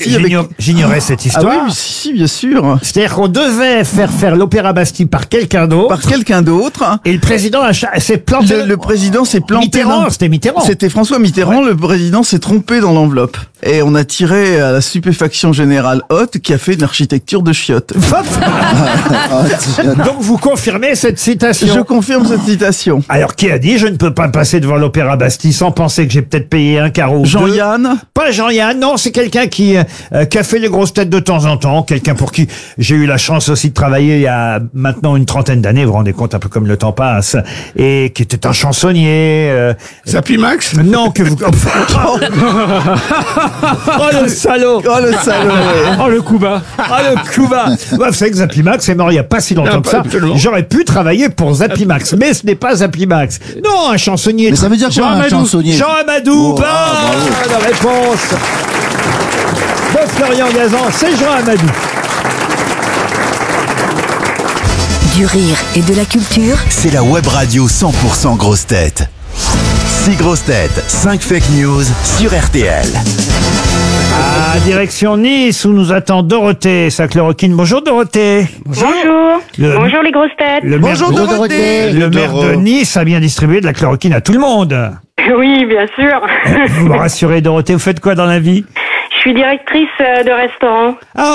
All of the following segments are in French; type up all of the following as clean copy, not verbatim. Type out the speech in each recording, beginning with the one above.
Bastille avec... J'ignorais cette histoire. Ah oui, si, bien sûr. C'est-à-dire qu'on devait faire l'Opéra Bastille par quelqu'un d'autre. Par quelqu'un d'autre. Et le président s'est planté. Le président s'est planté. Mitterrand, c'était Mitterrand. C'était François Mitterrand. Ouais. Le président s'est trompé dans l'enveloppe. Et on a tiré à la stupéfaction générale Hoth qui a fait une architecture de chiottes. Donc vous confirmez cette citation? Je confirme cette citation. Alors qui a dit je ne peux pas passer devant l'Opéra Bastille sans penser que j'ai peut-être payé un carreau? Jean-Yann? Pas Jean-Yann, non, c'est quelqu'un qui a fait les grosses têtes de temps en temps, quelqu'un pour qui j'ai eu la chance aussi de travailler il y a maintenant une trentaine d'années, vous vous rendez compte un peu comme le temps passe, et qui était un chansonnier. Zappy Max? Non, que vous... Oh le salaud! Oh le salaud! Oh le Cuba! Oh le Cuba! Ouais, vous savez que Zappy Max est mort il n'y a pas si longtemps que ça. Absolument. J'aurais pu travailler pour Zappy Max, mais ce n'est pas Zappy Max. Non, un chansonnier. Mais ça veut dire quoi, un chansonnier? Jean Amadou, bonne réponse de Florian Gazan, c'est Jean Amadou. Du rire et de la culture. C'est la web radio 100% grosses têtes. 6 grosses têtes, 5 fake news sur RTL. Direction Nice où nous attend Dorothée, sa chloroquine. Bonjour Dorothée. Bonjour. Bonjour les grosses têtes. Bonjour Dorothée. Le maire de Nice a bien distribué de la chloroquine à tout le monde. Oui, bien sûr. Vous me rassurez Dorothée, vous faites quoi dans la vie? Je suis directrice de restaurant.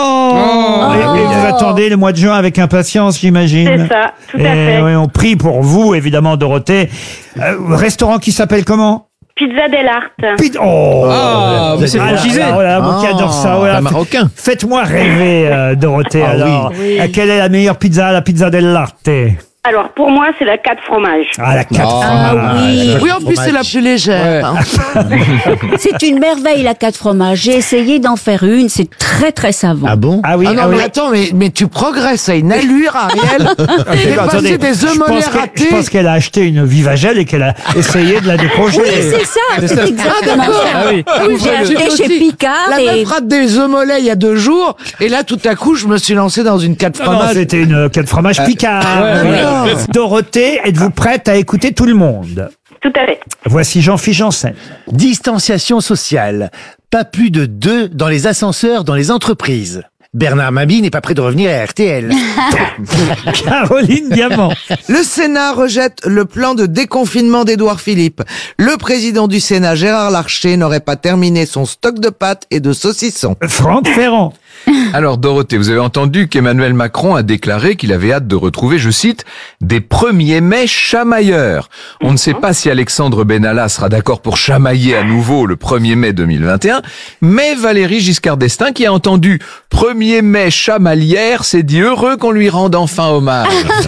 Et vous attendez le mois de juin avec impatience, j'imagine. C'est ça, tout à fait. Oui, on prie pour vous, évidemment, Dorothée. Restaurant qui s'appelle comment? Pizza dell'Arte. Mais c'est franchisé. Voilà, moi qui adore ça. Voilà. Un Marocain. Faites-moi rêver, Dorothée. Alors, oui. Quelle est la meilleure pizza? La pizza dell'Arte. Alors, pour moi, c'est la 4 fromages. Ah, la 4 fromages. Oui, en plus, c'est la plus légère. C'est une merveille, la 4 fromages. J'ai essayé d'en faire une, c'est très très savant. Ah bon? Ah oui, Ah non, mais attends, mais tu progresses à une allure, Ariel. T'es passé des œufs mollets ratés. Je pense qu'elle a acheté une Vivagel et qu'elle a essayé de la décongeler. Oui, c'est ça, c'est exactement ça. Ah oui. J'ai acheté chez Picard La et... meuf rate des œufs mollets il y a 2 jours, et là, tout à coup, je me suis lancé dans une 4 Non, fromages. c'était une 4 fromages Picard. Dorothée, êtes-vous prête à écouter tout le monde? Tout à fait. Voici Jean-Philippe Janssen. Distanciation sociale. Pas plus de 2 dans les ascenseurs dans les entreprises. Bernard Mabie n'est pas prêt de revenir à RTL. Caroline Diamant. Le Sénat rejette le plan de déconfinement d'Édouard Philippe. Le président du Sénat, Gérard Larcher, n'aurait pas terminé son stock de pâtes et de saucissons. Franck Ferrand. Alors Dorothée, vous avez entendu qu'Emmanuel Macron a déclaré qu'il avait hâte de retrouver, je cite, des 1er mai chamailleurs. On ne sait pas si Alexandre Benalla sera d'accord pour chamailler à nouveau le 1er mai 2021, mais Valéry Giscard d'Estaing, qui a entendu 1er mai chamalière, s'est dit heureux qu'on lui rende enfin hommage.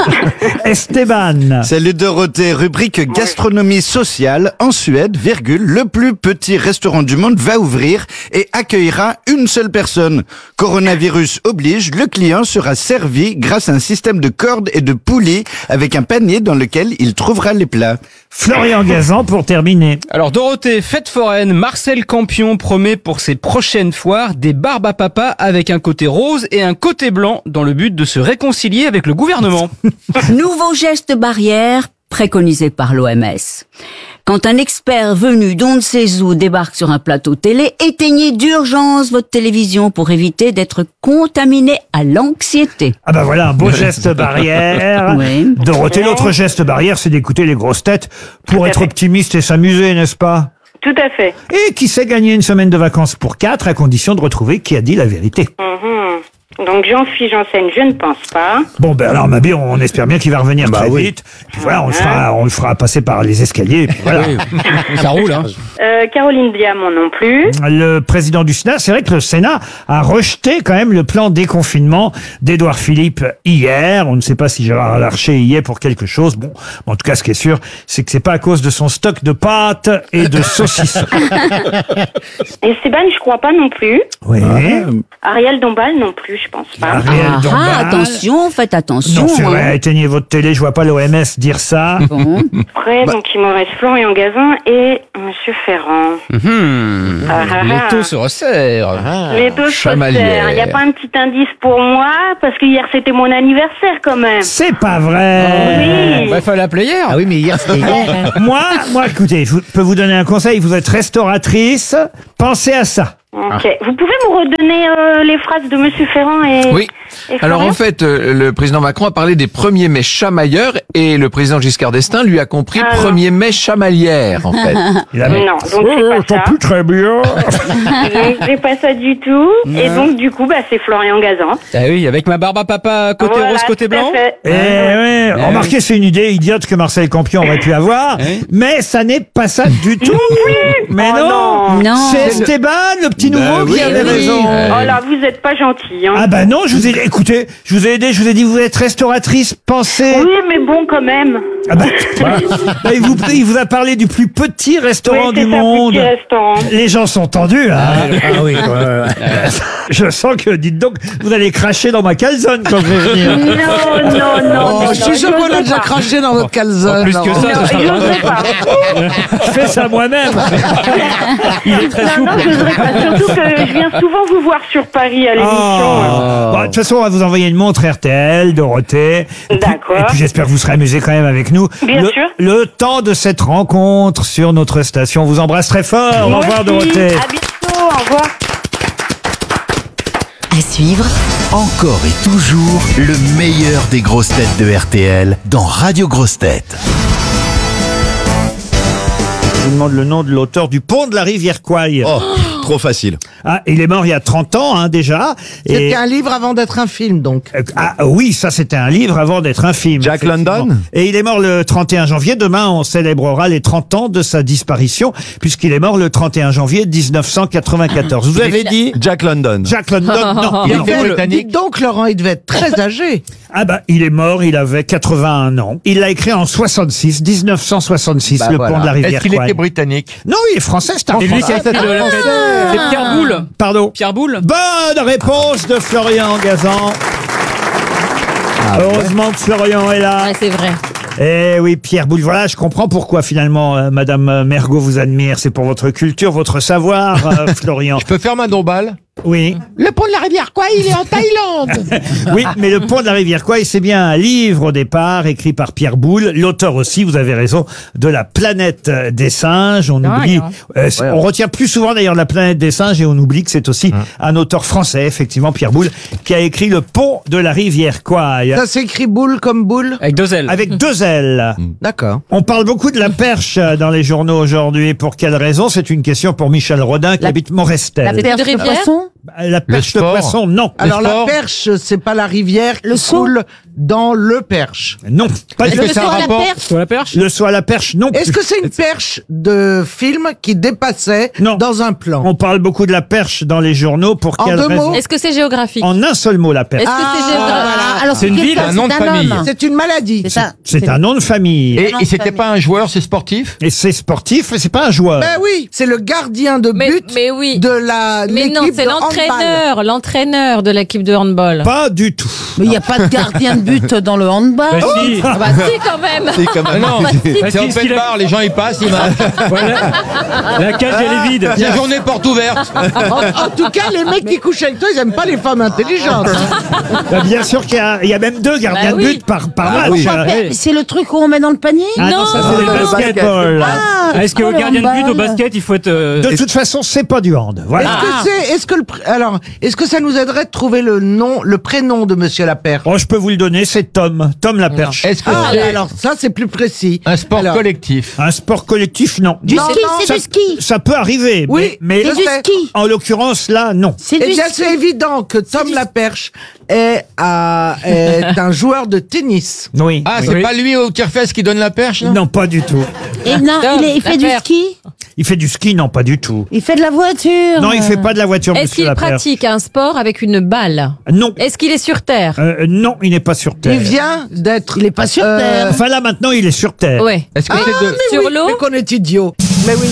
Esteban. Salut Dorothée, rubrique gastronomie sociale. En Suède, le plus petit restaurant du monde va ouvrir et accueillera une seule personne. Coronavirus oblige, le client sera servi grâce à un système de cordes et de poulies avec un panier dans lequel il trouvera les plats. Florian Gazan pour terminer. Alors Dorothée, fête foraine, Marcel Campion promet pour ses prochaines foires des barbes à papa avec un côté rose et un côté blanc dans le but de se réconcilier avec le gouvernement. Nouveau geste barrière préconisé par l'OMS. Quand un expert venu d'on ne sait où débarque sur un plateau télé, éteignez d'urgence votre télévision pour éviter d'être contaminé à l'anxiété. Ah bah voilà, un beau geste barrière. Oui. Dorothée, l'autre geste barrière, c'est d'écouter les grosses têtes pour être optimiste et s'amuser, n'est-ce pas? Tout à fait. Et qui sait gagner une semaine de vacances pour 4 à condition de retrouver qui a dit la vérité. Donc Jean-Philippe Janssen, je ne pense pas. Bon, ben alors, Mabie, on espère bien qu'il va revenir très vite. Puis voilà, on le fera passer par les escaliers. Et puis voilà. Ça roule, hein. Caroline Diamant non plus. Le président du Sénat, c'est vrai que le Sénat a rejeté quand même le plan déconfinement d'Édouard Philippe hier. On ne sait pas si Gérard Larcher y est pour quelque chose. Bon, en tout cas, ce qui est sûr, c'est que c'est pas à cause de son stock de pâtes et de saucissons. Esteban, je crois pas non plus. Oui. Ariel Dombal non plus, je pense pas. Ariel Dombal. Attention, faites attention. Non, c'est hein. vrai, éteignez votre télé, je vois pas l'OMS dire ça. Bon. Après, donc il me reste Florian Gazan et Monsieur Ferrand. Les taux se resserrent. Les deux Chamalière. faussaires. Il n'y a pas un petit indice pour moi parce que hier c'était mon anniversaire quand même. C'est pas vrai. Oui. Bah, fallait l'appeler hier. Ah oui, mais hier, c'était hier. Moi, écoutez, je peux vous donner un conseil. Vous êtes restauratrice, pensez à ça. Ok. Vous pouvez me redonner les phrases de Monsieur Ferrand et... Oui. et Alors Florian en fait, le président Macron a parlé des premiers mets chamailleurs et le président Giscard d'Estaing lui a compris Ah, non. premiers mets chamalières en fait. Il a- Non, donc c'est pas ça. plus très bien. Donc c'est pas ça du tout. Et donc du coup, c'est Florian Gazan. Ah oui, avec ma barbe à papa côté Voilà, rose, côté tout à blanc. fait. Eh ouais, remarquez, c'est une idée idiote que Marcel Campion aurait pu avoir, mais ça n'est pas ça du tout. Mais Oh non, non. c'est Esteban, le petit nouveau, qui avait raison. Oh là, vous êtes pas gentil. Hein. Ah bah non, je vous ai écoutez, je vous ai aidé, je vous ai dit vous êtes restauratrice, pensez. Oui, mais bon quand même. Ah bah, il vous a parlé du plus petit restaurant Oui, du c'est ça, monde. petit restaurant. Les gens sont tendus. Hein. Ah oui, Je sens que, dites donc, vous allez cracher dans ma calzone quand je vais venir. Non. Oh, je suis sûr qu'on a déjà craché dans votre calzone. Plus que ça, Non, ça je n'oserais pas. Je fais ça moi-même. Il est très Non, souple. je n'oserais pas. Surtout que je viens souvent vous voir sur Paris à l'émission. Bon, de toute façon, on va vous envoyer une montre RTL, Dorothée. D'accord. Et puis j'espère que vous serez amusés quand même avec nous. Bien sûr. Le temps de cette rencontre sur notre station. On vous embrasse très fort. Au Moi revoir, aussi. Dorothée. À bientôt. Au revoir. À suivre, encore et toujours le meilleur des grosses têtes de RTL dans Radio Grosses Têtes. Je vous demande le nom de l'auteur du Pont de la rivière Kwai. Oh, trop facile. Ah, il est mort il y a 30 ans, hein, déjà. C'était un livre avant d'être un film, donc. Ah oui, ça c'était un livre avant d'être un film. Jack effectivement. London. Et il est mort le 31 janvier. Demain, on célébrera les 30 ans de sa disparition, puisqu'il est mort le 31 janvier 1994. Vous avez dit Jack London. Jack London? Non. Il non. devait- dites donc, Laurent, il devait être très âgé. Ah bah, il est mort, il avait 81 ans. Il l'a écrit en 1966, le pont de la rivière Kwai. britannique? Non, il est français, c'est un C'est lui qui français. a écrit c'est Pierre Boulle. Pardon. Pierre Boulle. Bonne réponse de Florian Gazan. Heureusement que Florian est là. Ouais, c'est vrai. Eh oui, Pierre Boulle. Voilà, je comprends pourquoi finalement Madame Mergot vous admire. C'est pour votre culture, votre savoir, Florian. Je peux faire ma dombale? Oui. Le pont de la rivière Kwai, il est en Thaïlande. Oui, mais le pont de la rivière Kwai, c'est bien un livre au départ, écrit par Pierre Boulle, l'auteur aussi, vous avez raison, de La planète des singes. On oublie, on retient plus souvent d'ailleurs La planète des singes et on oublie que c'est aussi un auteur français, effectivement, Pierre Boulle, qui a écrit le pont de la rivière Kwai. Ça s'écrit boule comme boule? Avec 2 ailes. Avec 2 ailes. D'accord. On parle beaucoup de la perche dans les journaux aujourd'hui. Pour quelle raison? C'est une question pour Michel Rodin qui habite Morestel. La perche de poisson? La perche de sport. poisson, non. Alors la perche, c'est pas la rivière qui coule dans le Perche. Non. Pas Est-ce du que tout. c'est à la perche? Sur la perche. Le saut à la perche, non. Est-ce que c'est une perche de film qui dépassait Non. dans un plan? On parle beaucoup de la perche dans les journaux. Pour En quelle 2 raison? mots? Est-ce que c'est géographique? En un seul mot, la perche. Est-ce que c'est géographique? voilà. Alors, C'est une ville, quelqu'un, un nom de c'est famille. homme. C'est une maladie. C'est ça. C'est un nom de famille. Et c'était pas un joueur, c'est sportif? Et c'est sportif, mais c'est pas un joueur. Ben oui, c'est le gardien de but Mais oui. de la Mais non, l'équipe c'est de handball. l'entraîneur de l'équipe de handball. Pas du tout. Mais il n'y a pas de gardien de but dans le handball. Bah, si. Ah bah si, quand même. C'est comme Ah non, Bah, c'est si, open si, bar, les gens y passent, ils marchent. Voilà. La cage, elle est vide. La journée porte ouverte. En tout cas, les mecs qui couchent avec toi, ils aiment pas les femmes intelligentes. Bah, bien sûr qu'il y a même 2 gardiens Bah oui. de but par match. oui. C'est le truc où on met dans le panier? Ah non, ça c'est le basketball. Est-ce qu'au le gardien de but, au handball. basket, il faut être... De toute façon, c'est pas du hand. Voilà. Est-ce que ça nous aiderait de trouver le prénom de Monsieur Laperche? Oh, je peux vous le donner, c'est Tom. Tom la perche. Est-ce que Ah, c'est alors ça c'est plus précis. un sport Alors, collectif? Un sport collectif, non. Du ski, c'est ça, du ski. ça peut arriver. Oui, mais C'est du ski. en l'occurrence, là, non. C'est Eh du bien, ski. c'est évident que Tom Laperche est un joueur de tennis. Oui. Ah, Oui. c'est pas lui au tire-fesse qui donne la perche, non? Non, pas du tout. Et non, Tom, il fait du la perche. ski. Il fait du ski, non, pas du tout. Il fait de la voiture. Non, il fait pas de la voiture, Est-ce monsieur qu'il Laperche. pratique un sport avec une balle? Non. Est-ce qu'il est sur Terre? Non, il n'est pas sur Terre. Il vient d'être. Il est pas sur Terre. Enfin là, maintenant, il est sur Terre. Ouais. Est-ce que c'est de... Sur Oui, l'eau? mais qu'on est idiot. Mais oui.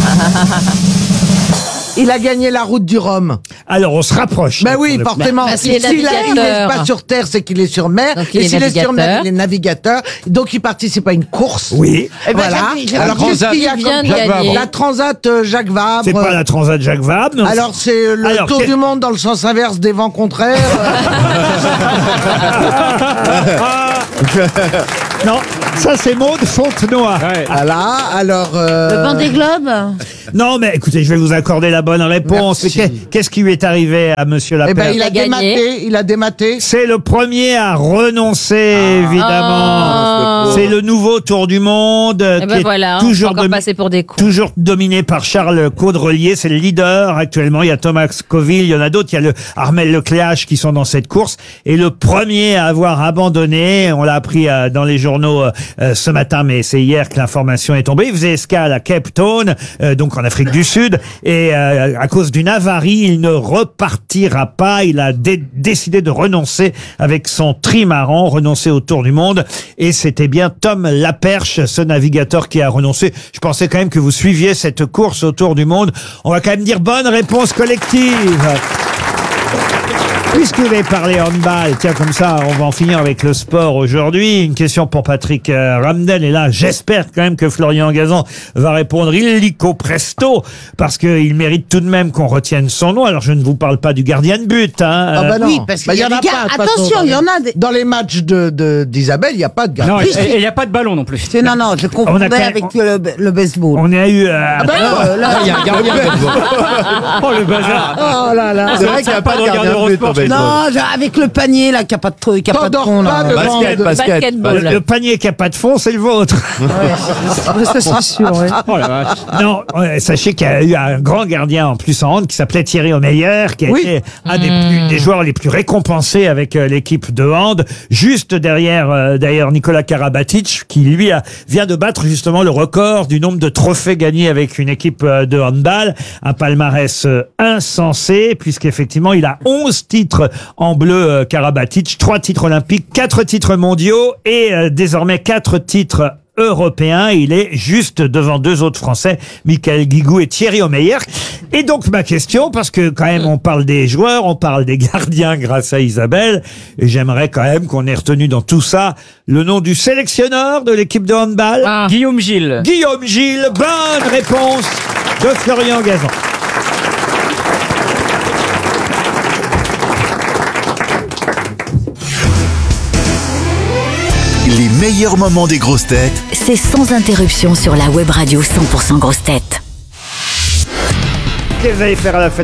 Il a gagné la route du Rhum. Alors, on se rapproche. Ben oui, forcément. Parce S'il qu'il est n'est navigateur. pas sur Terre, c'est qu'il est sur mer. Donc, il Et est s'il est sur mer, navigateur. il est navigateur. Donc, il participe à une course. Oui. Et voilà. j'avais- Alors, qu'est-ce Transat. qu'il y a Il vient comme de gagner. la Transat Jacques Vabre. C'est pas la Transat Jacques Vabre. non. Alors, c'est le Alors, tour quel- du monde dans le sens inverse des vents contraires. Non, Ça, c'est Maude Fontenoy. Voilà, alors... Le Vendée Globe. Non, mais écoutez, je vais vous accorder la bonne réponse. Merci. Mais qu'est-ce qui lui est arrivé à Monsieur Eh Lapierre? ben, il a dématé, il a dématé. C'est le premier à renoncer, évidemment. Oh. C'est le nouveau Tour du Monde Eh qui ben est voilà, on toujours, peut encore passer pour des cons. toujours dominé par Charles Caudrelier. C'est le leader actuellement. Il y a Thomas Scoville, il y en a d'autres. Il y a le Armel Lecléache qui sont dans cette course. Et le premier à avoir abandonné, on l'a appris dans les journaux ce matin, mais c'est hier que l'information est tombée. Il faisait escale à Cape Town, donc en Afrique du Sud. Et à cause d'une avarie, il ne repartira pas. Il a décidé de renoncer avec son trimaran, renoncer au Tour du Monde. Et c'était bien Tom Laperche, ce navigateur, qui a renoncé. Je pensais quand même que vous suiviez cette course au Tour du Monde. On va quand même dire bonne réponse collective. Puisque vous avez parlé handball, tiens, comme ça, on va en finir avec le sport aujourd'hui. Une question pour Patrick Ramdel. Et là, j'espère quand même que Florian Gazan va répondre illico presto, parce qu'il mérite tout de même qu'on retienne son nom. Alors, je ne vous parle pas du gardien de but, hein. Ah bah non. Oui, parce qu'il y a en des gars. pas, de toute façon, Attention, il y en a des. Dans les matchs d'Isabelle, il n'y a pas de gars. Non, Oui, et il n'y a pas de ballon non plus. Non, je On a confondais quand même- avec le baseball. On a eu... Ah ben non, Ah, il y a un gardien de but. Oh le bazar. Oh là là. C'est vrai qu'il n'y a pas de gardien de but au baseball. Non, avec le panier là, qui a pas de truc, qui a pas de T'endors fond pas là. devant Basket, basket. Basketball. Le panier qui a pas de fond, c'est le vôtre. Ça c'est sûr. Ouais. Oh la vache. Non, sachez qu'il y a eu un grand gardien en plus en hand qui s'appelait Thierry Omeyer, qui a Oui. été un des joueurs les plus récompensés avec l'équipe de hand, juste derrière d'ailleurs Nikola Karabatic, qui lui vient de battre justement le record du nombre de trophées gagnés avec une équipe de handball, un palmarès insensé, puisqu'effectivement il a 11 titres en bleu Karabatic, 3 titres olympiques, 4 titres mondiaux et désormais 4 titres européen. Il est juste devant 2 autres Français, Michael Guigou et Thierry Omeyer. Et donc ma question, parce que quand même on parle des joueurs, on parle des gardiens grâce à Isabelle, et j'aimerais quand même qu'on ait retenu dans tout ça le nom du sélectionneur de l'équipe de handball. Guillaume Gilles. Guillaume Gilles, bonne réponse de Florian Gazan. Les meilleurs moments des grosses têtes C'est sans interruption sur la web radio 100% grosses têtes. Qu'est-ce que vous allez faire à la fête